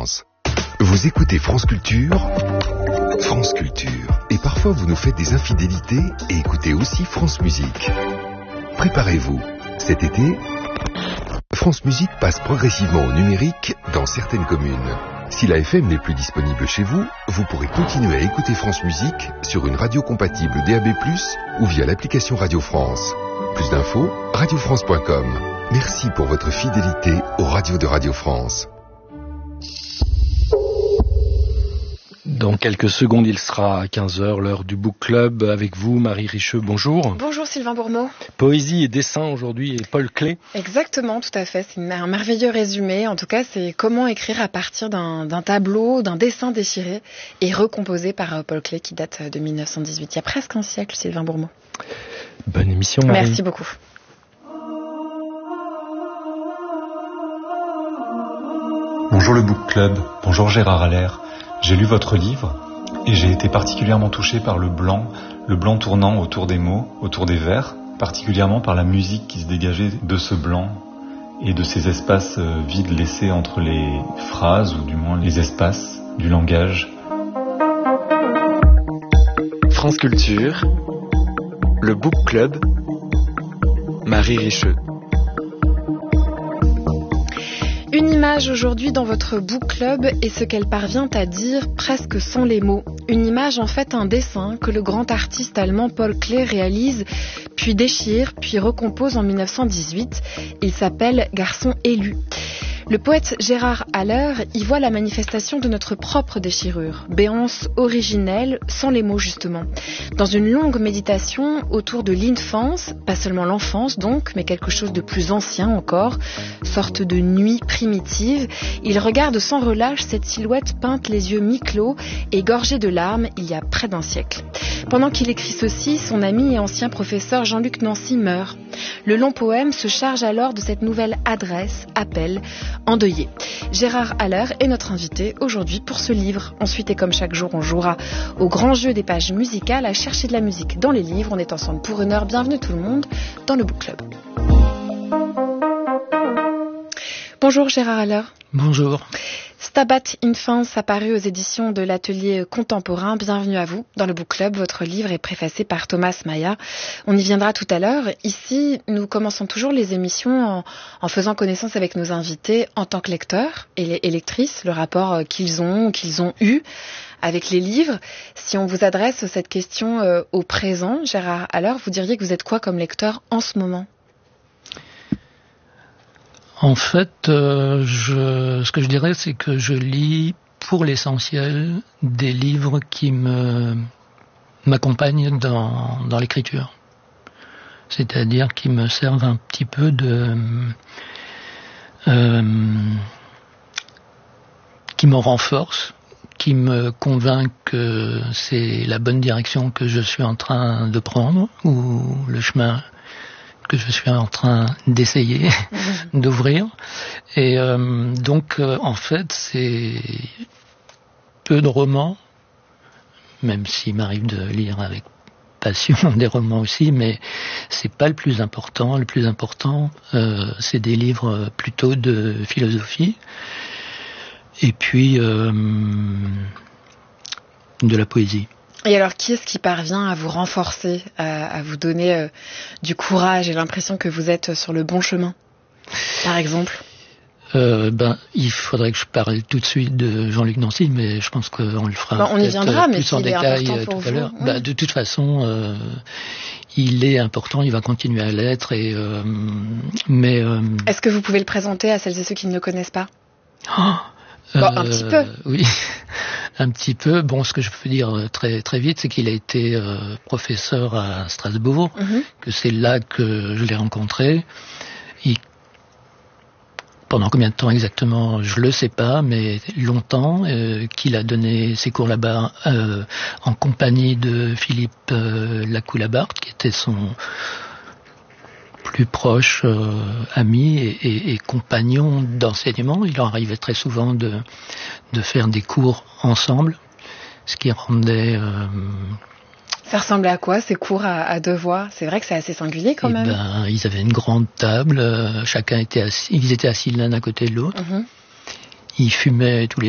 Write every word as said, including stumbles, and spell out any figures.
France. Vous écoutez France Culture, France Culture. Et parfois vous nous faites des infidélités et écoutez aussi France Musique. Préparez-vous. Cet été, France Musique passe progressivement au numérique dans certaines communes. Si la F M n'est plus disponible chez vous, vous pourrez continuer à écouter France Musique sur une radio compatible D A B plus, ou via l'application Radio France. Plus d'infos, radio france point com. Merci pour votre fidélité aux radios de Radio France. Dans quelques secondes, il sera à quinze heures, l'heure du Book Club. Avec vous, Marie Richeux, bonjour. Bonjour Sylvain Bourmeau. Poésie et dessin aujourd'hui, et Paul Klee. Exactement, tout à fait. C'est un merveilleux résumé. En tout cas, c'est comment écrire à partir d'un, d'un tableau, d'un dessin déchiré et recomposé par Paul Klee qui date de mille neuf cent dix-huit. Il y a presque un siècle, Sylvain Bourmeau. Bonne émission, Marie. Merci beaucoup. Bonjour le Book Club, bonjour Gérard Allaire. J'ai lu votre livre et j'ai été particulièrement touché par le blanc, le blanc tournant autour des mots, autour des vers, particulièrement par la musique qui se dégageait de ce blanc et de ces espaces vides laissés entre les phrases, ou du moins les espaces du langage. France Culture, le Book Club, Marie Richeux. Une image aujourd'hui dans votre Book Club est ce qu'elle parvient à dire presque sans les mots. Une image, en fait, un dessin que le grand artiste allemand Paul Klee réalise, puis déchire, puis recompose en mille neuf cent dix-huit. Il s'appelle Garçon élu. Le poète Gérard Allaire y voit la manifestation de notre propre déchirure, béance originelle, sans les mots justement. Dans une longue méditation autour de l'infance, pas seulement l'enfance donc, mais quelque chose de plus ancien encore, sorte de nuit primitive, il regarde sans relâche cette silhouette peinte les yeux mi-clos et gorgée de larmes il y a près d'un siècle. Pendant qu'il écrit ceci, son ami et ancien professeur Jean-Luc Nancy meurt. Le long poème se charge alors de cette nouvelle adresse, appel, endeuillé. Gérard Allaire est notre invité aujourd'hui pour ce livre. Ensuite, et comme chaque jour, on jouera au grand jeu des pages musicales, à chercher de la musique dans les livres. On est ensemble pour une heure. Bienvenue tout le monde dans le Book Club. Bonjour Gérard Allaire. Bonjour. Stabat Infans, apparu aux éditions de l'Atelier Contemporain. Bienvenue à vous dans le Book Club. Votre livre est préfacé par Thomas Maya. On y viendra tout à l'heure. Ici, nous commençons toujours les émissions en, en faisant connaissance avec nos invités en tant que lecteurs et, et lectrices, le rapport qu'ils ont, qu'ils ont eu avec les livres. Si on vous adresse cette question euh, au présent, Gérard Allaire, vous diriez que vous êtes quoi comme lecteur en ce moment ? En fait, euh, je, ce que je dirais, c'est que je lis pour l'essentiel des livres qui me m'accompagnent dans, dans l'écriture. C'est-à-dire qui me servent un petit peu de... Euh, qui me renforcent, qui me convainc que c'est la bonne direction que je suis en train de prendre, ou le chemin que je suis en train d'essayer mmh. d'ouvrir. Et euh, donc, euh, en fait, c'est peu de romans, même s'il m'arrive de lire avec passion des romans aussi, mais c'est pas le plus important. Le plus important, euh, c'est des livres plutôt de philosophie, et puis euh, de la poésie. Et alors, qui est-ce qui parvient à vous renforcer, à, à vous donner euh, du courage et l'impression que vous êtes sur le bon chemin, par exemple ? euh, ben, il faudrait que je parle tout de suite de Jean-Luc Nancy, mais je pense qu'on le fera ben, on y viendra, plus mais en détail tout vous, à l'heure. Oui. Ben, de toute façon, euh, il est important, il va continuer à l'être. Et, euh, mais, euh, est-ce que vous pouvez le présenter à celles et ceux qui ne le connaissent pas ? Oh Bon, euh, un petit peu. Oui, un petit peu. Bon, ce que je peux dire très très vite, c'est qu'il a été euh, professeur à Strasbourg, mm-hmm. que c'est là que je l'ai rencontré. Il... Pendant combien de temps exactement, je le sais pas, mais longtemps, euh, qu'il a donné ses cours là-bas euh, en compagnie de Philippe euh, Lacoue-Labarthe, qui était son plus proche euh, ami et, et, et compagnon d'enseignement. Il leur arrivait très souvent de, de faire des cours ensemble, ce qui rendait... Euh, Ça ressemblait à quoi, ces cours à, à deux voix ? C'est vrai que c'est assez singulier quand et même. Ben, ils avaient une grande table, euh, chacun était assis, ils étaient assis l'un à côté de l'autre. Mm-hmm. Ils fumaient tous les